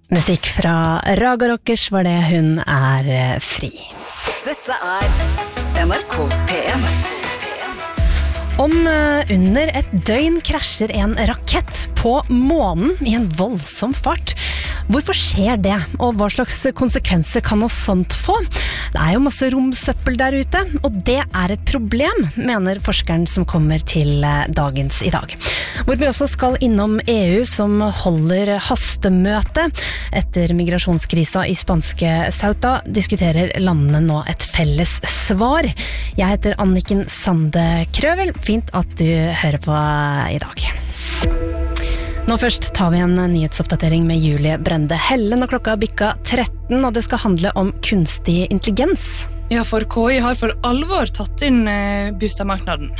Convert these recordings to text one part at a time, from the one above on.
Musikk fra Raga Rockers var det, hun fri. Dette NRK PM. Om under et døgn krasjer en rakett på månen I en voldsom fart. Hvorfor skjer det, og hva slags konsekvenser kan noe sånt få? Det jo masse romsøppel der ute, og det et problem, mener forskeren som kommer til dagens I dag. Hvor vi også skal innom EU som holder hastemøte. Etter migrasjonskrisa I spanske Ceuta diskuterer landene nå et felles svar. Jeg heter Anniken Sande Krøvel. Fint at du hører på I dag. Nå først tar vi en nyhetsoppdatering med Julie Brende Helle når klokka bikka 13, og det skal handle om kunstig intelligens. Ja, for KI har for alvor tatt inn boligmarkedet.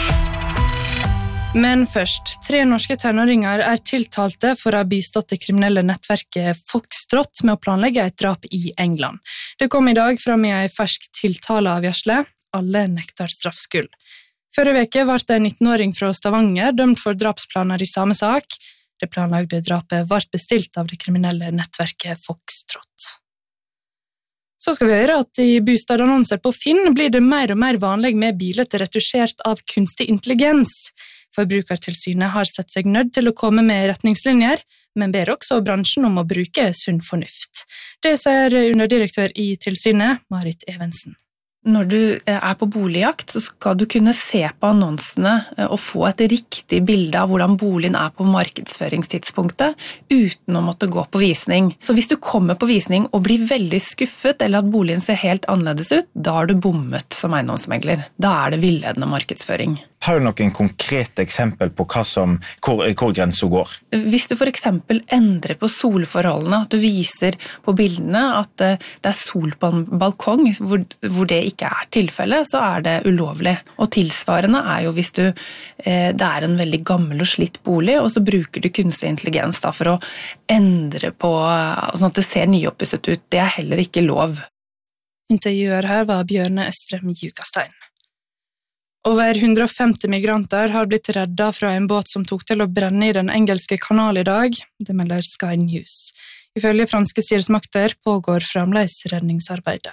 Men først, 3 norske tenåringer tiltalte for å ha bistått det kriminelle nettverket Foxtrot med å planlegge et drap I England. Det kom I dag frem I en fersk tiltaleavgjørsle. Alle nekter straffskyld. Forrige veke ble en 19-åring fra Stavanger dømt for drapsplaner I samme sak. Det planlagde drapet ble bestilt av det kriminelle nettverket Foxtrot. Så skal vi høre at I boligannonser på Finn blir det mer og mer vanlig med biler retusjert av kunstig intelligens. Forbrukertilsynet har sett seg nødt til å komme med retningslinjer, men ber også bransjen om å bruke sunn fornuft. Det sier underdirektør I tilsynet, Marit Evensen. Når du på boligjakt, så skal du kunne se på annonsene og få et riktig bilde av hvordan boligen på markedsføringstidspunktet, uten å måtte gå på visning. Så hvis du kommer på visning og blir veldig skuffet, eller at boligen ser helt annerledes ut, da har du bommet som eiendomsmegler. Da det villedende markedsføring. Har du noen konkrete eksempel på hvor grensen går? Hvis du for eksempel endrer på solforholdene, at du viser på bildene at det sol på en balkong, hvor det ikke tilfelle, så det ulovlig. Og tilsvarende jo hvis det en veldig gammel og slitt bolig, og så bruker du kunstig intelligens da, for å endre på, sånn at det ser nyoppusset ut. Det heller ikke lov. Intervjuer her var Bjørne Østrem Jukastein. Over 150 migranter har blitt reddet fra en båt som tok til å brenne I den engelske kanal I dag, det melder Sky News. Ifølge franske styresmakter pågår fremdeles redningsarbeidet.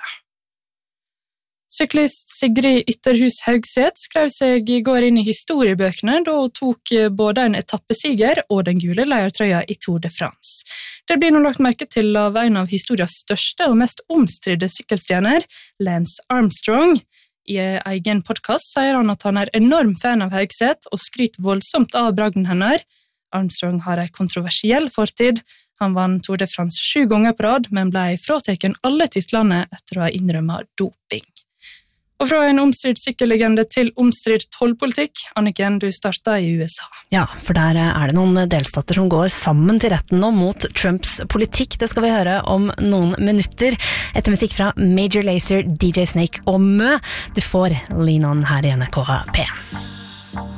Syklist Sigrid Ytterhus Haugseth skrev seg I går inn I historiebøkene da hun tok både en etappesiger og den gule leiertrøya I Tour de France. Det blir nå lagt merke til av en av historias største og mest omstridte sykkelstjerner, Lance Armstrong. I egen podcast sier han at han enorm fan av Haugseth og skryter voldsomt av bragden hennes. Armstrong har en kontroversiell fortid. Han vant Tour de France 7 ganger på rad, men ble frataken alle titlene etter å ha innrømmet doping. Og fra en omstridt sykkellegende til omstridt tollpolitikk, Anniken, du startet I USA. Ja, for der det noen delstater som går sammen til retten nå mot Trumps politikk. Det skal vi høre om noen minutter. Etter musikk fra Major Lazer, DJ Snake og Mø. Du får Lean On her I NRK P1.